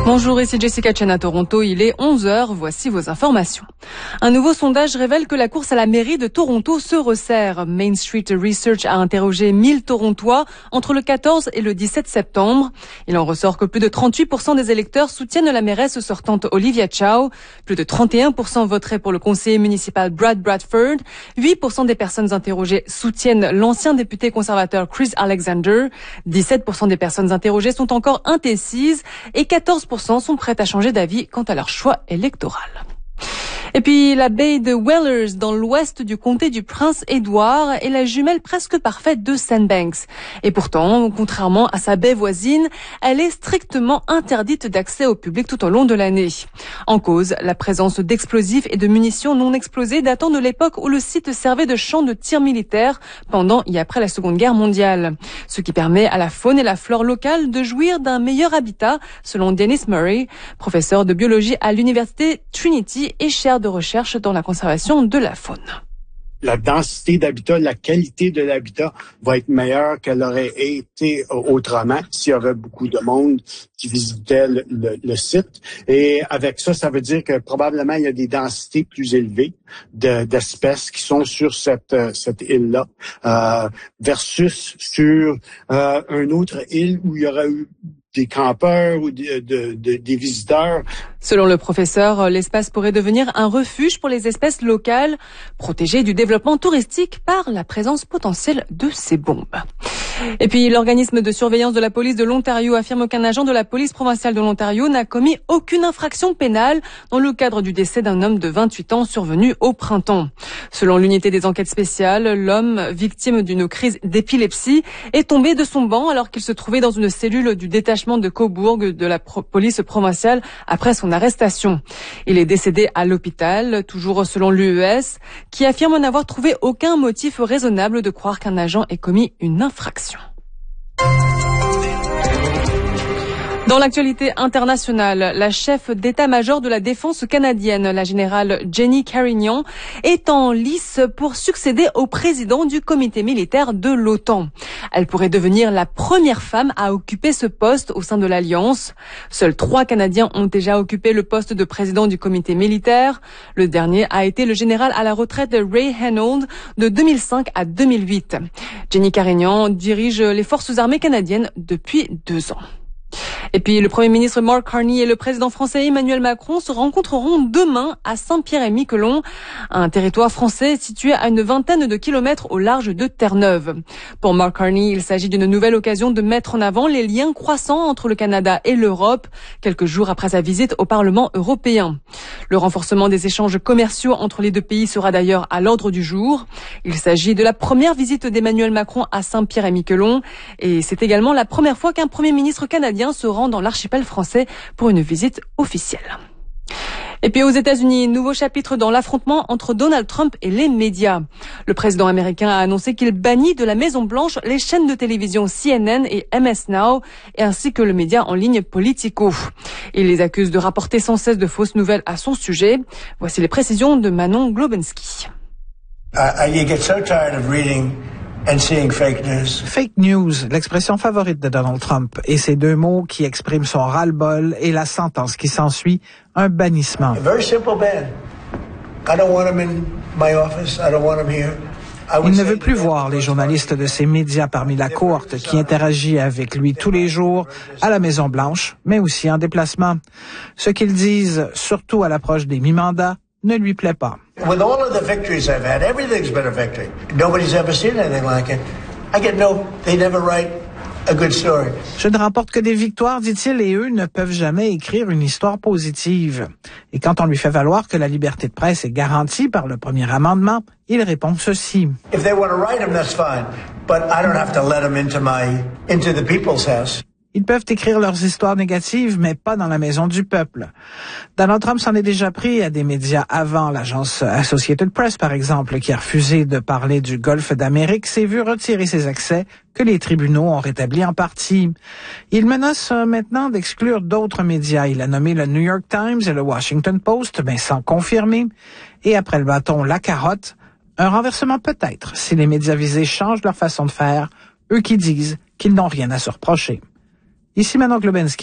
Bonjour, ici Jessica Chen à Toronto, il est 11h, voici vos informations. Un nouveau sondage révèle que la course à la mairie de Toronto se resserre. Main Street Research a interrogé 1000 Torontois entre le 14 et le 17 septembre. Il en ressort que plus de 38% des électeurs soutiennent la mairesse sortante Olivia Chow. Plus de 31% voteraient pour le conseiller municipal Brad Bradford. 8% des personnes interrogées soutiennent l'ancien député conservateur Chris Alexander. 17% des personnes interrogées sont encore indécises et 14% sont prêtes à changer d'avis quant à leur choix électoral. Et puis, la baie de Whalers, dans l'ouest du comté du Prince-Édouard, est la jumelle presque parfaite de Sandbanks. Et pourtant, contrairement à sa baie voisine, elle est strictement interdite d'accès au public tout au long de l'année. En cause, la présence d'explosifs et de munitions non explosées datant de l'époque où le site servait de champ de tir militaire pendant et après la Seconde Guerre mondiale. Ce qui permet à la faune et la flore locale de jouir d'un meilleur habitat, selon Dennis Murray, professeur de biologie à l'université Trinity et chaire de recherche dans la conservation de la faune. La densité d'habitat, la qualité de l'habitat va être meilleure qu'elle aurait été autrement s'il y avait beaucoup de monde qui visitait le site. Et avec ça, ça veut dire que probablement il y a des densités plus élevées d'espèces qui sont sur cette île-là versus sur une autre île où il y aurait eu des campeurs ou des visiteurs. Selon le professeur, l'espace pourrait devenir un refuge pour les espèces locales, protégées du développement touristique par la présence potentielle de ces bombes. Et puis, l'organisme de surveillance de la police de l'Ontario affirme qu'un agent de la police provinciale de l'Ontario n'a commis aucune infraction pénale dans le cadre du décès d'un homme de 28 ans survenu au printemps. Selon l'unité des enquêtes spéciales, l'homme, victime d'une crise d'épilepsie, est tombé de son banc alors qu'il se trouvait dans une cellule du détachement de Cobourg de la police provinciale après son arrestation. Il est décédé à l'hôpital, toujours selon l'UES, qui affirme n'avoir trouvé aucun motif raisonnable de croire qu'un agent ait commis une infraction. Dans l'actualité internationale, la chef d'état-major de la défense canadienne, la générale Jenny Carignan, est en lice pour succéder au président du comité militaire de l'OTAN. Elle pourrait devenir la première femme à occuper ce poste au sein de l'Alliance. Seuls 3 Canadiens ont déjà occupé le poste de président du comité militaire. Le dernier a été le général à la retraite Ray Hanold de 2005 à 2008. Jenny Carignan dirige les forces armées canadiennes depuis 2 ans. Et puis, le Premier ministre Mark Carney et le président français Emmanuel Macron se rencontreront demain à Saint-Pierre-et-Miquelon, un territoire français situé à une vingtaine de kilomètres au large de Terre-Neuve. Pour Mark Carney, il s'agit d'une nouvelle occasion de mettre en avant les liens croissants entre le Canada et l'Europe, quelques jours après sa visite au Parlement européen. Le renforcement des échanges commerciaux entre les deux pays sera d'ailleurs à l'ordre du jour. Il s'agit de la première visite d'Emmanuel Macron à Saint-Pierre-et-Miquelon et c'est également la première fois qu'un Premier ministre canadien se rend dans l'archipel français pour une visite officielle. Et puis aux États-Unis, nouveau chapitre dans l'affrontement entre Donald Trump et les médias. Le président américain a annoncé qu'il bannit de la Maison-Blanche les chaînes de télévision CNN et MS Now, ainsi que le média en ligne Politico. Il les accuse de rapporter sans cesse de fausses nouvelles à son sujet. Voici les précisions de Manon Globensky. You get so tired of reading and seeing fake news. Fake news, l'expression favorite de Donald Trump, et ces 2 mots qui expriment son ras-le-bol et la sentence qui s'ensuit, un bannissement. A very simple ban. I don't want him in my office. I don't want him here. Il ne veut plus voir les journalistes de ces médias parmi la cohorte qui interagit avec lui tous les jours à la Maison-Blanche, mais aussi en déplacement. Ce qu'ils disent, surtout à l'approche des mi-mandats, ne lui plaît pas. With all of the victories I've had, everything's been a victory. Nobody's ever seen anything like it. They never write a good story. Je ne remporte que des victoires, dit-il, et eux ne peuvent jamais écrire une histoire positive. Et quand on lui fait valoir que la liberté de presse est garantie par le premier amendement, il répond ceci. If they want to write them, that's fine. But I don't have to let them into the people's house. Ils peuvent écrire leurs histoires négatives, mais pas dans la maison du peuple. Donald Trump s'en est déjà pris à des médias avant. L'agence Associated Press, par exemple, qui a refusé de parler du Golfe d'Amérique, s'est vu retirer ses accès que les tribunaux ont rétablis en partie. Il menace maintenant d'exclure d'autres médias. Il a nommé le New York Times et le Washington Post, mais sans confirmer. Et après le bâton, la carotte. Un renversement peut-être si les médias visés changent leur façon de faire, eux qui disent qu'ils n'ont rien à se reprocher. Ici Manon Globensky.